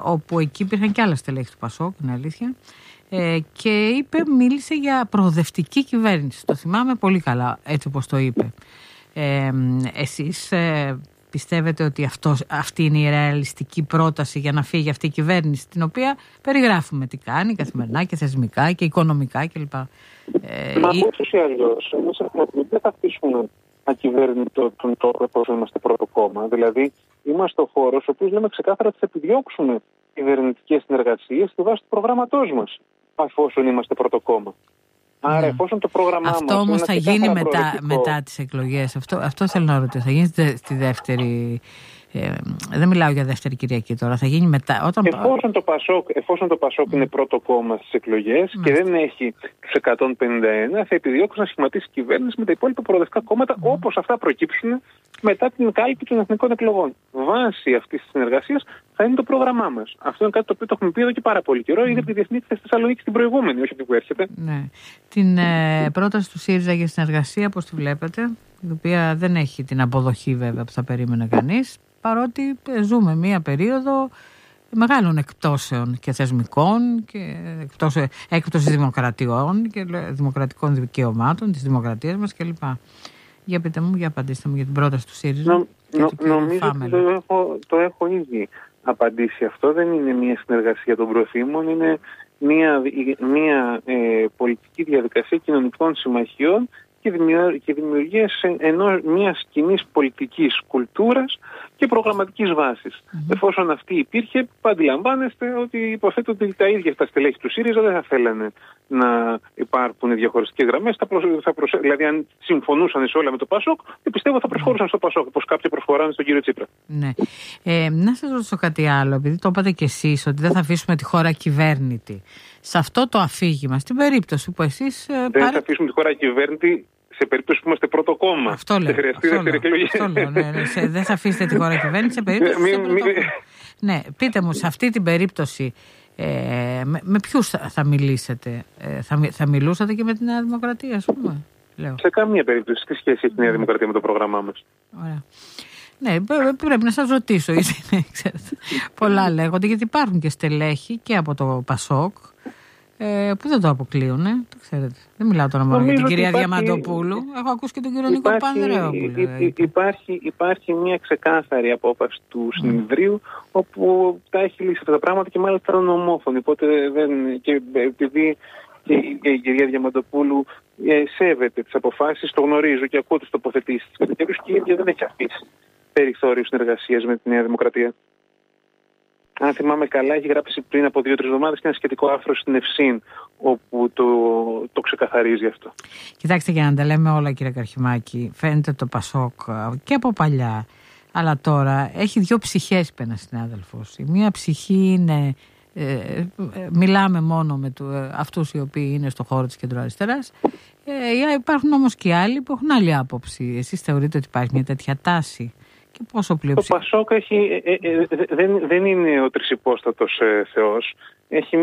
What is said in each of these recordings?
όπου εκεί υπήρχαν και άλλα στελέχη του Πασόκ, είναι αλήθεια, και μίλησε για προοδευτική κυβέρνηση. Το θυμάμαι πολύ καλά, έτσι όπως το είπε. Εσείς πιστεύετε ότι αυτή είναι η ρεαλιστική πρόταση για να φύγει αυτή η κυβέρνηση, την οποία περιγράφουμε τι κάνει καθημερινά και θεσμικά και οικονομικά κλπ. Μα ούτως ή αλλιώς, εμείς δεν θα αφήσουμε ακυβέρνητο τον τόπο εφόσον είμαστε πρώτο κόμμα. Δηλαδή, είμαστε ο χώρος ο οποίος λέμε ξεκάθαρα ότι θα επιδιώξουμε κυβερνητικές συνεργασίες στη βάση του προγράμματός μας, εφόσον είμαστε πρώτο κόμμα. Άρα, εφόσον το πρόγραμμά μας. Αυτό όμως θα γίνει μετά τις εκλογές. Αυτό θέλω να ρωτήσω. Θα γίνει στη δεύτερη. Δεν μιλάω για δεύτερη Κυριακή τώρα. Θα γίνει μετά. Εφόσον το Πασόκ είναι πρώτο κόμμα στις εκλογές και δεν έχει τους 151, θα επιδιώξει να σχηματίσει κυβέρνηση με τα υπόλοιπα προοδευτικά κόμματα, όπως αυτά προκύψουν μετά την κάλπη των εθνικών εκλογών. Βάσει αυτής της συνεργασίας θα είναι το πρόγραμμά μας. Αυτό είναι κάτι το οποίο το έχουμε πει εδώ και πάρα πολύ καιρό. Είδε από τη Διεθνή Έκθεση στη Θεσσαλονίκη την προηγούμενη, όχι αυτή που έρχεται. Ναι. Την πρόταση του ΣΥΡΙΖΑ για συνεργασία, πώς τη βλέπετε, η οποία δεν έχει την αποδοχή βέβαια που θα περίμενε κανείς, παρότι ζούμε μία περίοδο μεγάλων εκπτώσεων και θεσμικών και έκπτωση δημοκρατιών και δημοκρατικών δικαιωμάτων της δημοκρατίας μας κλπ. Για πείτε μου, για απαντήστε μου για την πρόταση του ΣΥΡΙΖΑ. Νομίζω ότι το έχω ήδη απαντήσει αυτό. Δεν είναι μια συνεργασία των προθήμων, είναι μια πολιτική διαδικασία κοινωνικών συμμαχιών και δημιουργίας μιας κοινής πολιτικής κουλτούρας και προγραμματικής βάσης. Εφόσον αυτή υπήρχε, αντιλαμβάνεστε ότι υποθέτω ότι τα ίδια τα στελέχη του ΣΥΡΙΖΑ δεν θα θέλανε να υπάρχουν διαχωριστικές γραμμές. Δηλαδή, αν συμφωνούσαν σε όλα με το ΠΑΣΟΚ, πιστεύω θα προσχωρούσαν στο ΠΑΣΟΚ, όπως κάποιοι προσχωράνε στον κύριο Τσίπρα. Ναι. Να σας ρωτήσω κάτι άλλο, επειδή το είπατε κι εσείς ότι δεν θα αφήσουμε τη χώρα κυβέρνητη. Σε αυτό το αφήγημα, στην περίπτωση που εσείς. Δεν θα αφήσουμε τη χώρα κυβέρνητη. Σε περίπτωση που είμαστε πρώτο κόμμα. Αυτό λέω. Δεν θα αφήσετε τη χώρα κυβέρνηση σε περίπτωση που είστε πρώτο κόμμα. Ναι, πείτε μου, σε αυτή την περίπτωση με ποιους θα μιλήσετε, θα μιλούσατε και με τη Νέα Δημοκρατία, ας πούμε. Λέω. Σε καμία περίπτωση. Τι σχέση έχει η Νέα Δημοκρατία με το πρόγραμμά μας? Ωραία. Ναι, πρέπει να σας ρωτήσω, γιατί πολλά λέγονται, γιατί υπάρχουν και στελέχη και από το Πασόκ που δεν το αποκλείουν, το ξέρετε. Δεν μιλάω τώρα μόνο για την κυρία Διαμαντοπούλου. Έχω ακούσει και τον κύριο Νίκο Πανδρέο. Υπάρχει μια ξεκάθαρη απόφαση του συνεδρίου όπου τα έχει λύσει αυτά τα πράγματα και μάλιστα ήταν ομόφωνοι. Οπότε και επειδή και η κυρία Διαμαντοπούλου σέβεται τις αποφάσεις, το γνωρίζω και ακούω τις τοποθετήσεις της κατηγορίας και η ίδια δεν έχει αφήσει περιθώριο συνεργασίας με τη Νέα Δημοκρατία. Αν θυμάμαι καλά, έχει γράψει πριν από 2-3 εβδομάδες και ένα σχετικό άρθρο στην Ευσύν, όπου το ξεκαθαρίζει αυτό. Κοιτάξτε, για να τα λέμε όλα, κύριε Καρχημάκη, φαίνεται το Πασόκ και από παλιά, αλλά τώρα έχει δύο ψυχές, είπε ένας συνάδελφος. Η μία ψυχή είναι, μιλάμε μόνο με αυτούς οι οποίοι είναι στο χώρο της κεντροαριστεράς. Υπάρχουν όμως και άλλοι που έχουν άλλη άποψη. Εσείς θεωρείτε ότι υπάρχει μια τέτοια τάση? Το Πασόκ δεν είναι ο τρισυπόστατος Θεός. Έχει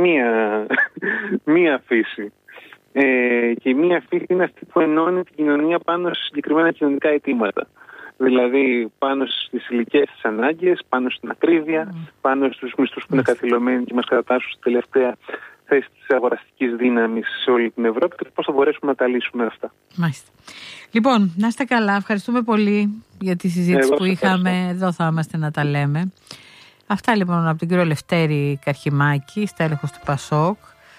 μία φύση. Και η μία φύση είναι αυτή που ενώνει την κοινωνία πάνω σε συγκεκριμένα κοινωνικά αιτήματα. Δηλαδή πάνω στις ηλικές τις ανάγκες, πάνω στην ακρίβεια, πάνω στους μισθούς που είναι καθυλωμένοι και μας κατατάσσουν στη τελευταία θέση της αγοραστικής δύναμης σε όλη την Ευρώπη και πώς θα μπορέσουμε να τα λύσουμε αυτά. Μάλιστα. Λοιπόν, να είστε καλά. Ευχαριστούμε πολύ για τη συζήτηση που είχαμε. Εδώ θα είμαστε να τα λέμε. Αυτά λοιπόν από τον κύριο Λευτέρη Καρχημάκη, στέλεχος του Πασόκ.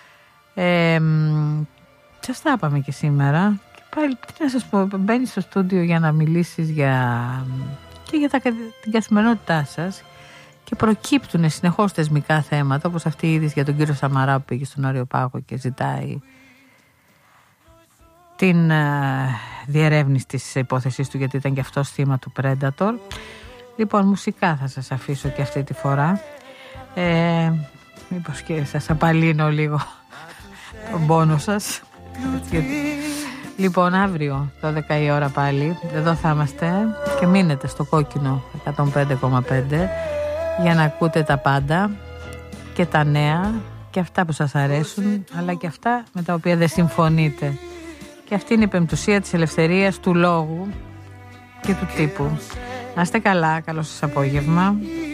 Σας τα είπαμε και σήμερα. Και πάλι, τι να σας πω, μπαίνεις στο στούντιο για να μιλήσεις για την καθημερινότητά σας και προκύπτουν συνεχώς θεσμικά θέματα, όπως αυτή η είδηση για τον κύριο Σαμαρά που πήγε στον Αριοπάγο και ζητάει την διερεύνηση της υπόθεσης του, γιατί ήταν και αυτός θύμα του Predator. Λοιπόν, μουσικά θα σας αφήσω και αυτή τη φορά. Μήπως και σας απαλύνω λίγο τον πόνο σας. Λοιπόν, αύριο 12 η ώρα πάλι εδώ θα είμαστε και μείνετε στο κόκκινο 105,5 για να ακούτε τα πάντα και τα νέα και αυτά που σας αρέσουν, αλλά και αυτά με τα οποία δεν συμφωνείτε. Και αυτή είναι η πεμπτουσία της ελευθερίας του λόγου και του τύπου. Να είστε καλά, καλό σας απόγευμα.